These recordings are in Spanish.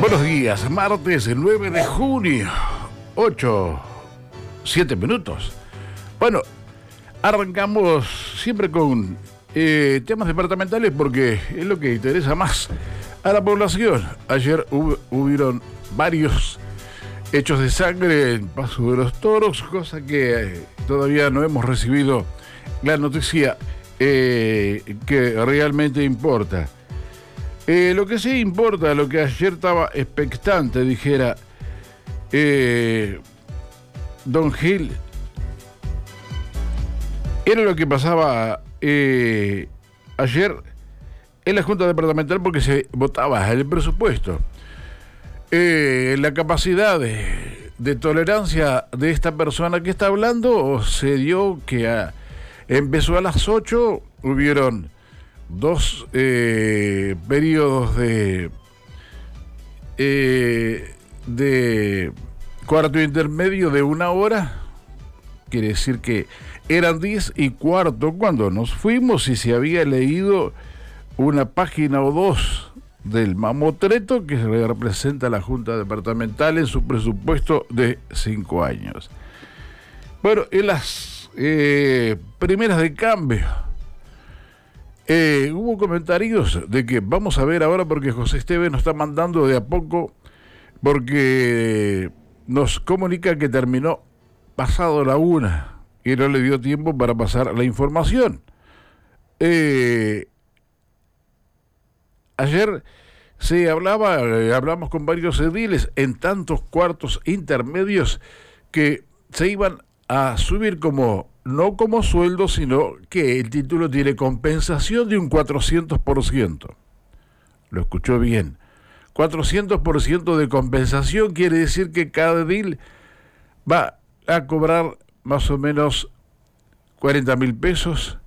Buenos días, martes 9 de junio, 7 minutos. Bueno, arrancamos siempre con temas departamentales porque es lo que interesa más a la población. Ayer hubieron varios hechos de sangre en Paso de los Toros, cosa que todavía no hemos recibido la noticia que realmente importa. Lo que sí importa, lo que ayer estaba expectante, dijera Don Gil, era lo que pasaba ayer en la Junta Departamental porque se votaba el presupuesto. La capacidad de tolerancia de esta persona que está hablando se dio que empezó a las 8, hubieron dos periodos de cuarto intermedio de 1 hora, quiere decir que eran 10:15 cuando nos fuimos y se había leído una página o dos del mamotreto que representa la Junta Departamental en su presupuesto de 5 años. Bueno, en las primeras de cambio hubo comentarios de que vamos a ver ahora porque José Esteves nos está mandando de a poco porque nos comunica que terminó pasado la 1 y no le dio tiempo para pasar la información. Ayer se hablamos con varios ediles en tantos cuartos intermedios que se iban a subir no como sueldo, sino que el título tiene compensación de un 400%. Lo escuchó bien. 400% de compensación quiere decir que cada edil va a cobrar más o menos 40.000 pesos.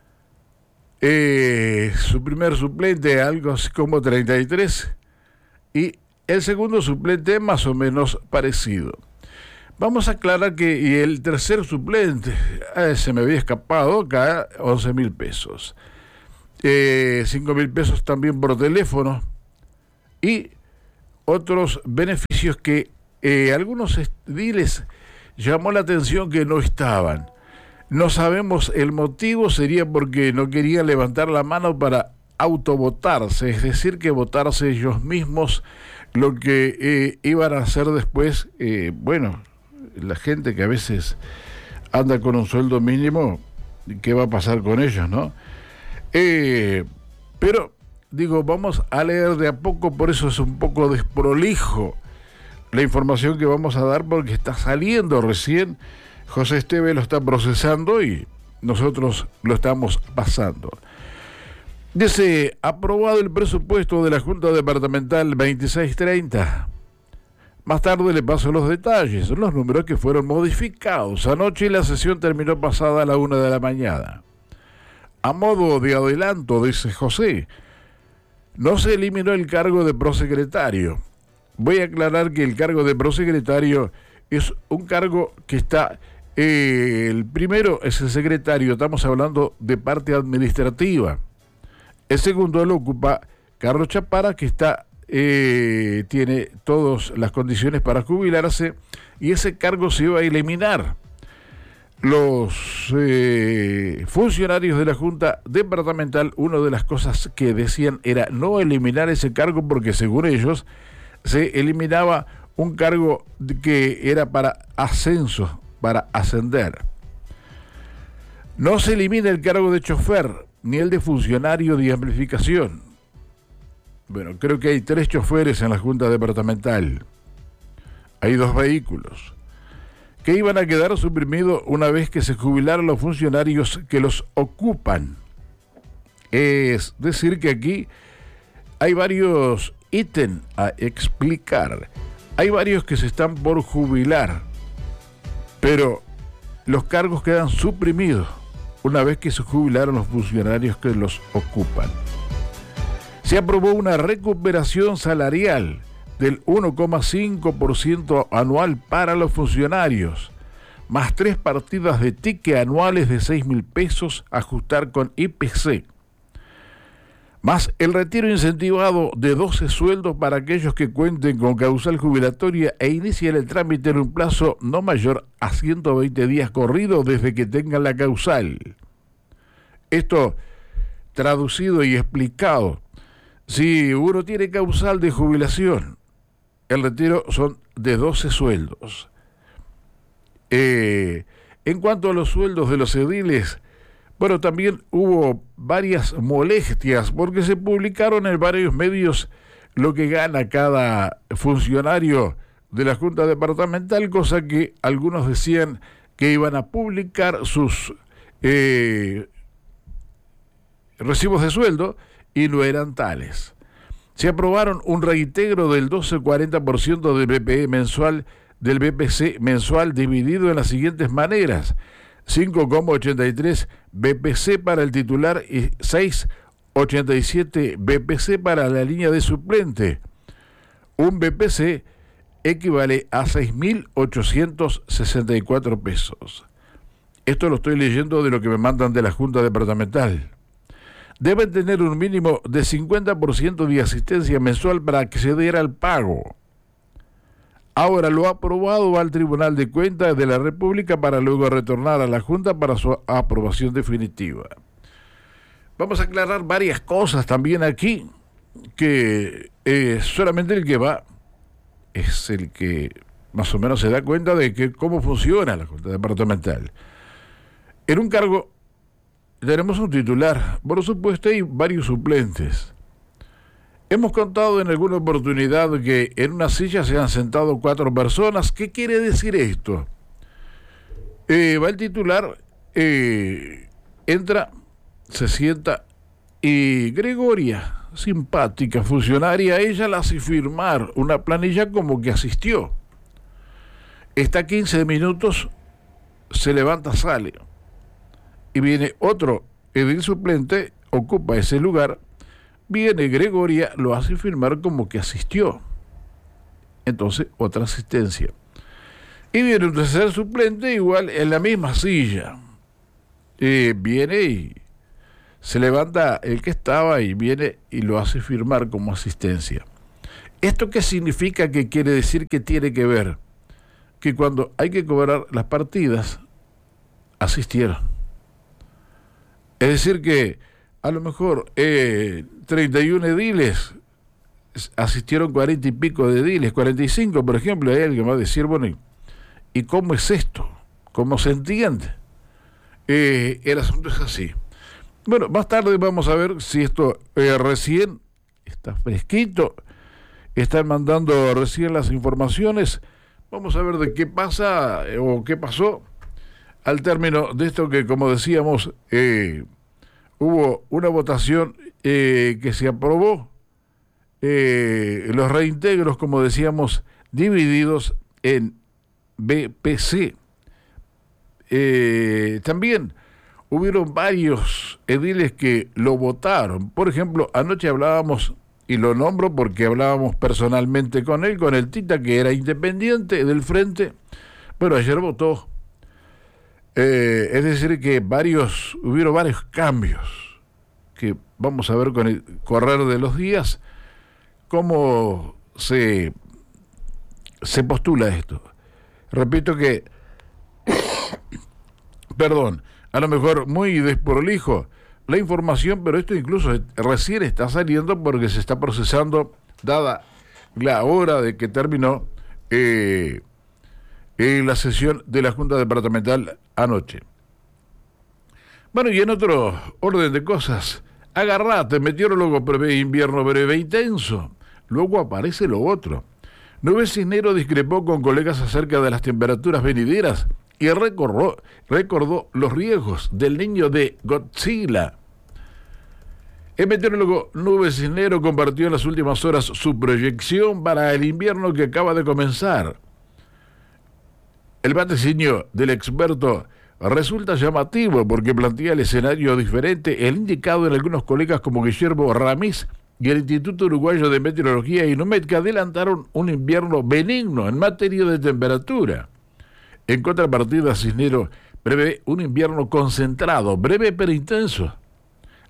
Su primer suplente algo así como 33 y el segundo suplente más o menos parecido. Vamos a aclarar que y el tercer suplente se me había escapado acá 11.000 pesos, 5.000 pesos también por teléfono y otros beneficios que algunos ediles llamó la atención que no estaban. No sabemos el motivo, sería porque no querían levantar la mano para autovotarse, es decir, que votarse ellos mismos lo que iban a hacer después. La gente que a veces anda con un sueldo mínimo, ¿qué va a pasar con ellos, no? Pero, digo, vamos a leer de a poco, por eso es un poco desprolijo la información que vamos a dar porque está saliendo recién. José Esteves lo está procesando y nosotros lo estamos pasando. Dice, aprobado el presupuesto de la Junta Departamental 2630. Más tarde le paso los detalles, los números que fueron modificados. Anoche la sesión terminó pasada a la 1 de la mañana. A modo de adelanto, dice José, no se eliminó el cargo de prosecretario. Voy a aclarar que el cargo de prosecretario es un cargo que está... el primero es el secretario, estamos hablando de parte administrativa. El segundo lo ocupa Carlos Chapara, que tiene todas las condiciones para jubilarse, y ese cargo se iba a eliminar. Los funcionarios de la Junta Departamental, una de las cosas que decían era no eliminar ese cargo porque según ellos se eliminaba un cargo que era para ascenso, para ascender. No se elimina el cargo de chofer, ni el de funcionario de amplificación. Bueno, creo que hay 3 choferes en la Junta Departamental. Hay 2 vehículos que iban a quedar suprimidos una vez que se jubilaron los funcionarios que los ocupan. Es decir, que aquí hay varios ítems a explicar. Hay varios que se están por jubilar, pero los cargos quedan suprimidos una vez que se jubilaron los funcionarios que los ocupan. Se aprobó una recuperación salarial del 1,5% anual para los funcionarios, más 3 partidas de ticket anuales de 6.000 pesos, ajustar con IPC. más el retiro incentivado de 12 sueldos para aquellos que cuenten con causal jubilatoria e inicien el trámite en un plazo no mayor a 120 días corridos desde que tengan la causal. Esto traducido y explicado. Si uno tiene causal de jubilación, el retiro son de 12 sueldos. En cuanto a los sueldos de los ediles, bueno, también hubo varias molestias porque se publicaron en varios medios lo que gana cada funcionario de la Junta Departamental, cosa que algunos decían que iban a publicar sus recibos de sueldo y no eran tales. Se aprobaron un reintegro del 12-40% del BPE mensual del BPC mensual dividido en las siguientes maneras: 5,83 BPC para el titular y 6,87 BPC para la línea de suplente. Un BPC equivale a 6.864 pesos. Esto lo estoy leyendo de lo que me mandan de la Junta Departamental. Deben tener un mínimo de 50% de asistencia mensual para acceder al pago. Ahora lo ha aprobado al Tribunal de Cuentas de la República para luego retornar a la Junta para su aprobación definitiva. Vamos a aclarar varias cosas también aquí, que solamente el que va es el que más o menos se da cuenta de que cómo funciona la Junta Departamental. En un cargo tenemos un titular, por supuesto, y varios suplentes. Hemos contado en alguna oportunidad que en una silla se han sentado 4 personas. ¿Qué quiere decir esto? Va el titular, entra, se sienta y Gregoria, simpática funcionaria, ella la hace firmar una planilla como que asistió. Está 15 minutos, se levanta, sale. Y viene otro edil suplente, ocupa ese lugar, viene Gregoria, lo hace firmar como que asistió. Entonces, otra asistencia. Y viene un tercer suplente, igual en la misma silla. Viene y se levanta el que estaba y viene y lo hace firmar como asistencia. ¿Esto qué significa? ¿Qué quiere decir? ¿Qué tiene que ver? Que cuando hay que cobrar las partidas, asistieron. Es decir que a lo mejor 31 ediles, asistieron 40 y pico de ediles, 45 por ejemplo. Hay alguien va a decir, bueno, ¿y cómo es esto? ¿Cómo se entiende? El asunto es así. Bueno, más tarde vamos a ver si esto recién está fresquito, están mandando recién las informaciones. Vamos a ver de qué pasa o qué pasó al término de esto que, como decíamos, hubo una votación que se aprobó, los reintegros, como decíamos, divididos en BPC. También hubieron varios ediles que lo votaron. Por ejemplo, anoche hablábamos, y lo nombro porque hablábamos personalmente con él, con el Tita, que era independiente del Frente. Bueno, ayer votó. Es decir que hubieron varios cambios que vamos a ver con el correr de los días cómo se postula esto. Repito que perdón, a lo mejor muy desprolijo la información, pero esto incluso recién está saliendo porque se está procesando dada la hora de que terminó la sesión de la Junta Departamental anoche. Bueno, y en otro orden de cosas, agarrate, meteorólogo prevé invierno breve e intenso. Luego aparece lo otro. Nubes Cisnero discrepó con colegas acerca de las temperaturas venideras y recordó los riesgos del niño de Godzilla. El meteorólogo Nubes Cisnero compartió en las últimas horas su proyección para el invierno que acaba de comenzar. El vaticinio del experto resulta llamativo porque plantea el escenario diferente, el indicado en algunos colegas como Guillermo Ramírez y el Instituto Uruguayo de Meteorología y Inumet, que adelantaron un invierno benigno en materia de temperatura. En contrapartida, Cisnero prevé un invierno concentrado, breve pero intenso.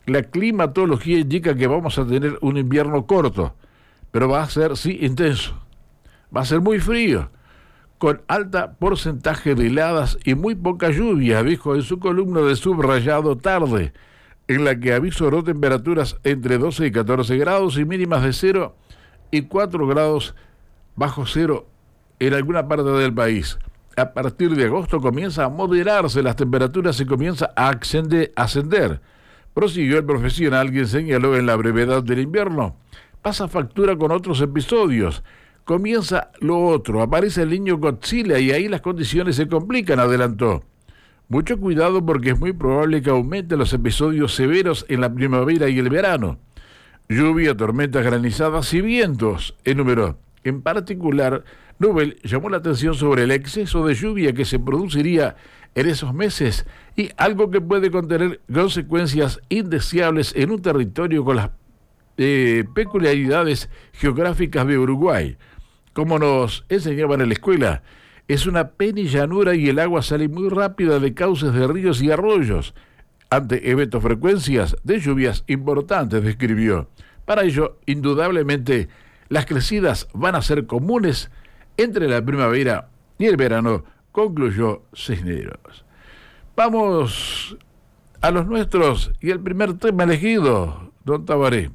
La climatología indica que vamos a tener un invierno corto, pero va a ser, sí, intenso. Va a ser muy frío, con alta porcentaje de heladas y muy poca lluvia, dijo en su columna de Subrayado Tarde, en la que avisoró temperaturas entre 12 y 14 grados y mínimas de 0 y 4 grados bajo cero en alguna parte del país. A partir de agosto comienza a moderarse las temperaturas y comienza a ascender. Prosiguió el profesional, quien señaló en la brevedad del invierno. Pasa factura con otros episodios. Comienza lo otro, aparece el niño Godzilla y ahí las condiciones se complican, adelantó. Mucho cuidado porque es muy probable que aumenten los episodios severos en la primavera y el verano. Lluvia, tormentas granizadas y vientos, enumeró. En particular, Nobel llamó la atención sobre el exceso de lluvia que se produciría en esos meses y algo que puede contener consecuencias indeseables en un territorio con las peculiaridades geográficas de Uruguay. Como nos enseñaban en la escuela, es una penillanura y el agua sale muy rápida de cauces de ríos y arroyos. Ante eventos frecuencias de lluvias importantes, describió. Para ello, indudablemente, las crecidas van a ser comunes entre la primavera y el verano, concluyó Cisneros. Vamos a los nuestros y el primer tema elegido, don Tabaré.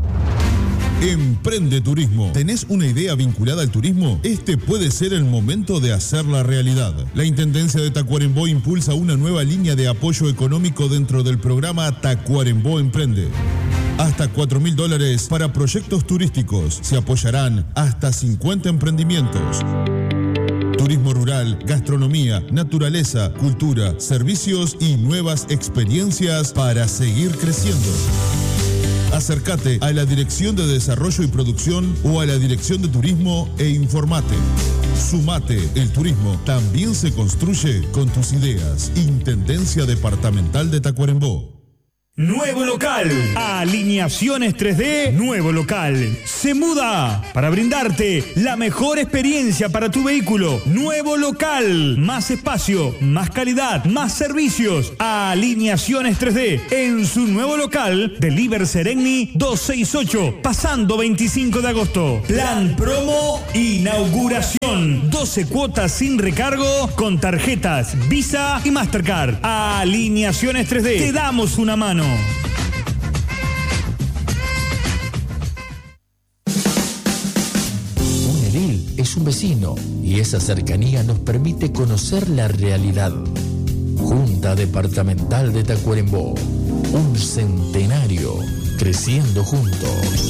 Emprende Turismo. ¿Tenés una idea vinculada al turismo? Este puede ser el momento de hacerla realidad. La Intendencia de Tacuarembó impulsa una nueva línea de apoyo económico dentro del programa Tacuarembó Emprende. Hasta $4.000 para proyectos turísticos. Se apoyarán hasta 50 emprendimientos. Turismo rural, gastronomía, naturaleza, cultura, servicios y nuevas experiencias para seguir creciendo. Acércate a la Dirección de Desarrollo y Producción o a la Dirección de Turismo e informate. Sumate, el turismo también se construye con tus ideas. Intendencia Departamental de Tacuarembó. Nuevo local, Alineaciones 3D, nuevo local, se muda para brindarte la mejor experiencia para tu vehículo. Nuevo local, más espacio, más calidad, más servicios. Alineaciones 3D, en su nuevo local de Liber Seregni 268, pasando 25 de agosto. Plan promo, inauguración, 12 cuotas sin recargo con tarjetas Visa y Mastercard. Alineaciones 3D, te damos una mano. Un edil es un vecino y esa cercanía nos permite conocer la realidad. Junta Departamental de Tacuarembó, un centenario creciendo juntos.